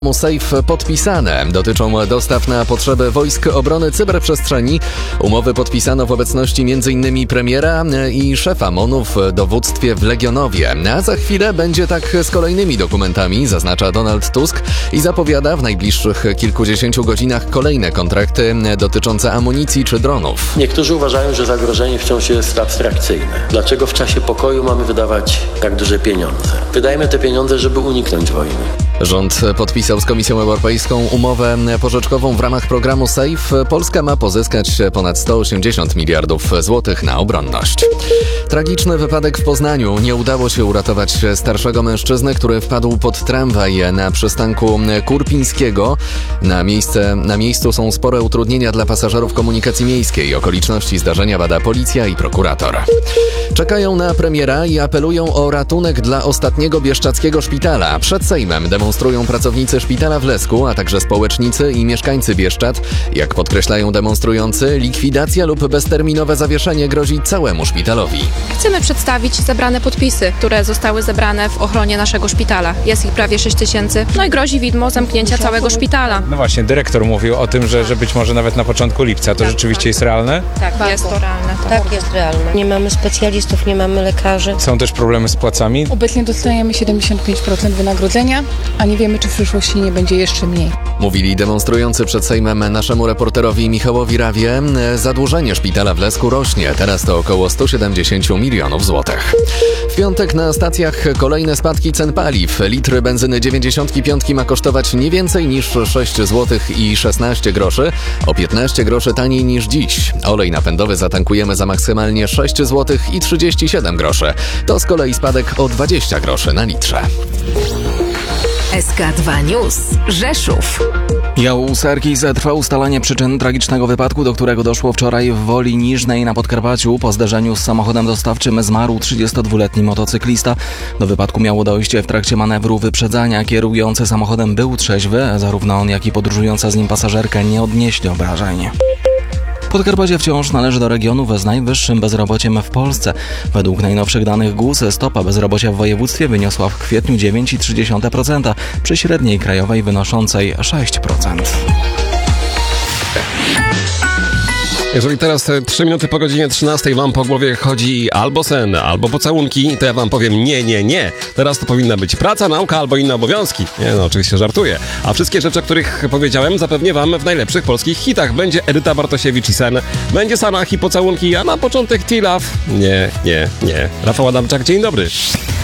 Safe podpisane. Dotyczą dostaw na potrzeby Wojsk Obrony Cyberprzestrzeni. Umowy podpisano w obecności m.in. premiera i szefa MON-u w dowództwie w Legionowie. A za chwilę będzie tak z kolejnymi dokumentami, zaznacza Donald Tusk i zapowiada w najbliższych kilkudziesięciu godzinach kolejne kontrakty dotyczące amunicji czy dronów. Niektórzy uważają, że zagrożenie wciąż jest abstrakcyjne. Dlaczego w czasie pokoju mamy wydawać tak duże pieniądze? Wydajmy te pieniądze, żeby uniknąć wojny. Rząd podpisał z Komisją Europejską umowę pożyczkową w ramach programu SAFE. Polska ma pozyskać ponad 180 miliardów złotych na obronność. Tragiczny wypadek w Poznaniu. Nie udało się uratować starszego mężczyzny, który wpadł pod tramwaj na przystanku Kurpińskiego. Na miejscu są spore utrudnienia dla pasażerów komunikacji miejskiej. Okoliczności zdarzenia bada policja i prokurator. Czekają na premiera i apelują o ratunek dla ostatniego bieszczadzkiego szpitala. Przed Sejmem demonstrują pracownicy szpitala w Lesku, a także społecznicy i mieszkańcy Bieszczad. Jak podkreślają demonstrujący, likwidacja lub bezterminowe zawieszenie grozi całemu szpitalowi. Chcemy przedstawić zebrane podpisy, które zostały zebrane w ochronie naszego szpitala. Jest ich prawie 6 000. No i grozi widmo zamknięcia całego szpitala. No właśnie, dyrektor mówił o tym, że być może nawet na początku lipca. To rzeczywiście jest realne? Tak, jest to realne. Tak, jest realne. Nie mamy specjalistów, nie mamy lekarzy. Są też problemy z płacami? Obecnie dostajemy 75% wynagrodzenia, a nie wiemy, czy w przyszłości nie będzie jeszcze mniej. Mówili demonstrujący przed Sejmem naszemu reporterowi Michałowi Rawie. Zadłużenie szpitala w Lesku rośnie. Teraz to około 170 milionów złotych. W piątek na stacjach kolejne spadki cen paliw. Litr benzyny 95 ma kosztować nie więcej niż 6 zł i 16 groszy. O 15 groszy taniej niż dziś. Olej napędowy zatankujemy za maksymalnie 6 zł i 37 groszy. To z kolei spadek o 20 groszy na litrze. SK2 News. Rzeszów. U Serkis trwa ustalanie przyczyn tragicznego wypadku, do którego doszło wczoraj w Woli Niżnej na Podkarpaciu. Po zderzeniu z samochodem dostawczym zmarł 32-letni motocyklista. Do wypadku miało dojść w trakcie manewru wyprzedzania. Kierujący samochodem był trzeźwy. Zarówno on, jak i podróżująca z nim pasażerka nie odnieśli obrażeń. Podkarpacie wciąż należy do regionów z najwyższym bezrobociem w Polsce. Według najnowszych danych GUS stopa bezrobocia w województwie wyniosła w kwietniu 9,3%, przy średniej krajowej wynoszącej 6%. Jeżeli teraz 3 minuty po godzinie 13 wam po głowie chodzi albo sen, albo pocałunki, to ja wam powiem nie. Teraz to powinna być praca, nauka albo inne obowiązki. Nie no, oczywiście żartuję. A wszystkie rzeczy, o których powiedziałem, zapewnię wam w najlepszych polskich hitach. Będzie Edyta Bartosiewicz i sen, będzie Sanach i pocałunki, a na początek T-Love. Nie. Rafał Adamczak, dzień dobry.